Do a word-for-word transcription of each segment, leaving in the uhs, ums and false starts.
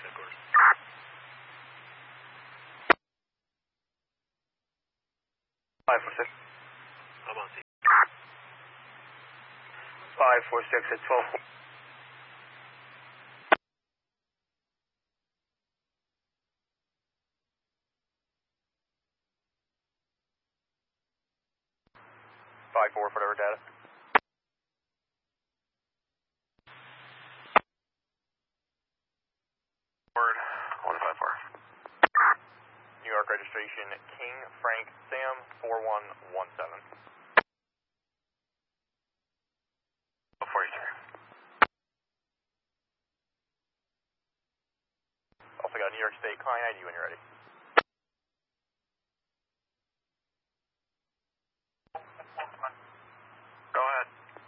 headquarters. five four six. I'm on scene. five four six at twelve. five four, whatever data. Word, one five four. New York registration, King Frank Sam, four one one seven. Oh, forty-three. Also got New York State client I D when you're ready. Go ahead.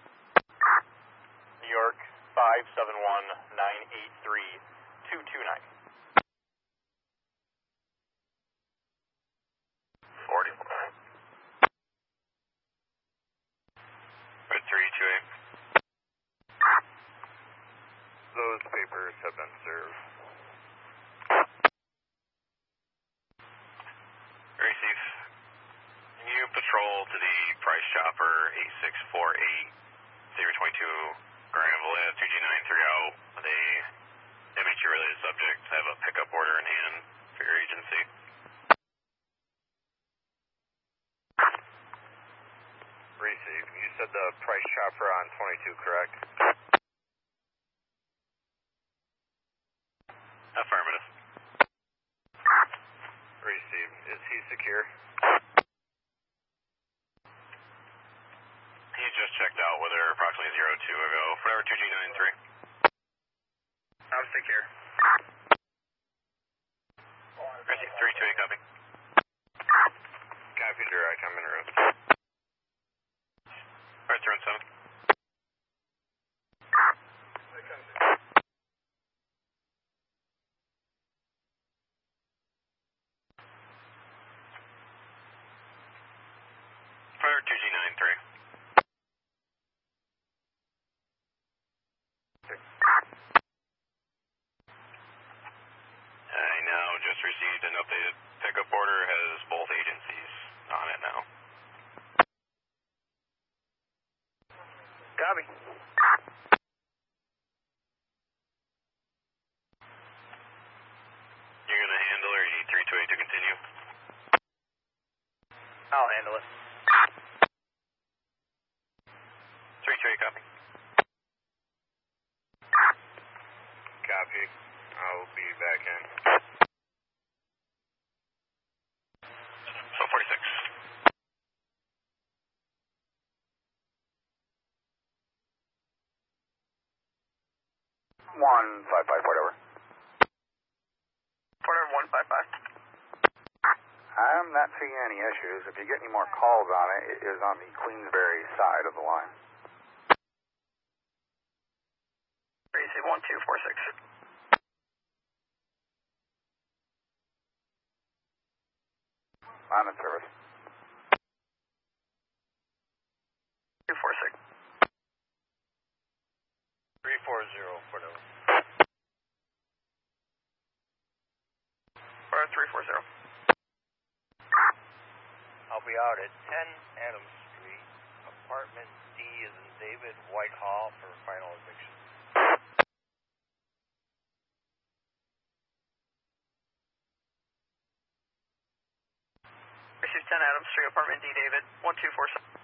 New York, five seven one nine eight three two two nine. forty. three two eight. Those papers have been served. Receive. Can you patrol to the Price Chopper eight six four eight, zero twenty-two, Granville at two G nine three zero with a M H U related subject? I have a pickup order in hand for your agency. Receive. You said the Price Chopper on twenty-two, correct? Affirmative. Receive. Is he secure? He just checked out with her approximately zero two ago. Forever two G nine three. I'm secure. Receive three two eight, copy. Copy, direct. I'm in room. Alright, three one seven. Forever two G nine three. I now just received an updated pickup order, has both agencies on it now. Copy. You're going to handle or you need three two eight to continue? I'll handle it. three two eight, copy. Copy. I'll be back in. So forty-six. one five five, whatever. Whatever, one five five. I'm not seeing any issues. If you get any more calls on it, it is on the Queensbury side of the line. Receive one two four six. On the service. two four six. three four zero, whatever. Or three four zero. I'll be out at ten Adams Street, apartment D is in David, Whitehall for final eviction. Receive ten Adams Street, apartment D, David, one two four seven.